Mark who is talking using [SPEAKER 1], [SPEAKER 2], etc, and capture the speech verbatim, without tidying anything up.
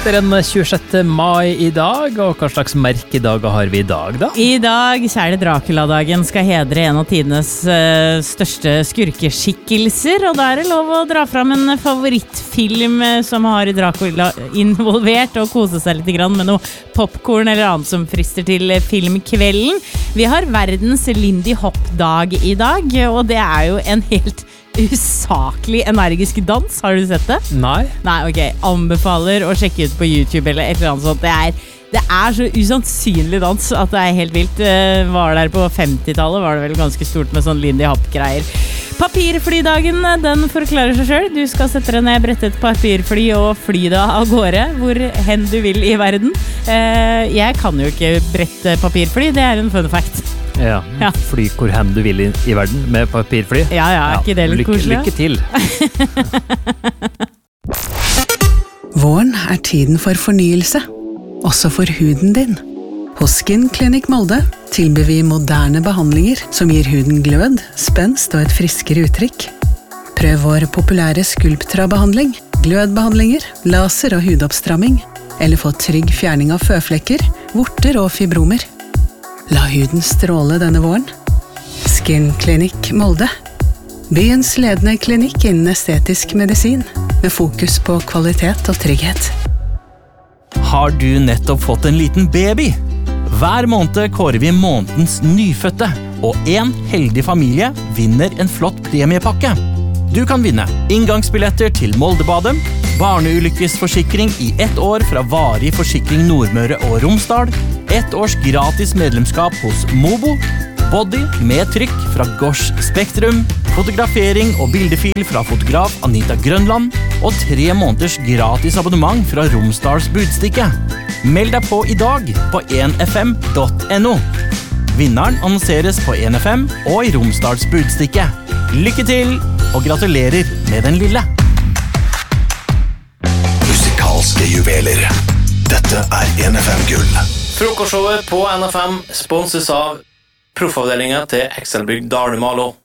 [SPEAKER 1] Det er den tjuesjette mai i dag, og hva slags merkedager har vi i dag da?
[SPEAKER 2] I dag så er det Dracula-dagen, skal hedre en av tidenes uh, største skurkeskikkelser, og da er det lov å dra fram en favorittfilm som har Dracula involvert, og kose seg litt grann med noe popcorn eller annet som frister til filmkvelden. Vi har verdens Lindy Hop-dag i dag, og det er jo en helt usaklig energisk dans. Har du sett det?
[SPEAKER 1] Nei.
[SPEAKER 2] Nei, ok. Anbefaler å sjekke ut på YouTube eller et eller annet sånt. Det er, det er så usannsynlig dans at det er helt vilt. Var der på femtitallet, var det vel ganske stort med sånn Lindy Hop-greier. Papirflydagen, den forklarer seg selv. Du skal sette deg ned, brette et papirfly og fly deg av gårde hvor hen du vil i verden. Jeg kan jo ikke brette papirfly, det er en fun fact.
[SPEAKER 1] Ja, ja. Fly hvor hen du vil i, i verden med papirfly.
[SPEAKER 2] Ja, ja, er ikke det litt
[SPEAKER 1] lykke,
[SPEAKER 2] koselig?
[SPEAKER 1] Lykke til.
[SPEAKER 3] Våren er tiden for fornyelse, også for huden din. Hos Skin Clinic Molde tilbyr vi moderne behandlinger som gir huden glød, spenst og et friskere uttrykk. Prøv vår populære Sculptra-behandling, glødbehandlinger, laser og hudoppstramming, eller få trygg fjerning av føflekker, vorter og fibromer. La huden stråle denne våren. Skin Clinic Molde. Byens ledende klinikk innen estetisk medisin, med fokus på kvalitet og trygghet.
[SPEAKER 4] Har du nettopp fått en liten baby? Hver måned kårer vi månedens nyfødte, og en heldig familie vinner en flott premiepakke. Du kan vinne inngangsbilletter til Moldebadet, barneulykkesforsikring i ett år fra Varig Forsikring Nordmøre og Romsdal, ett års gratis medlemskap hos Mobo, body med trykk fra Gosh Spektrum, fotografering og bildefil fra fotograf Anita Grønland, og tre måneders gratis abonnement fra Romsdals Budstikke. Meld deg på i dag på en f m punktum no. Vinneren annonseres på en f m og i Romsdals Budstikke. Lykke til, og gratulerer med den lille!
[SPEAKER 5] Musikalske juveler. Dette er en F M-gull.
[SPEAKER 6] Frokostshowet på N F M sponses av Proffavdelingen til Excelbygd Dale Malo.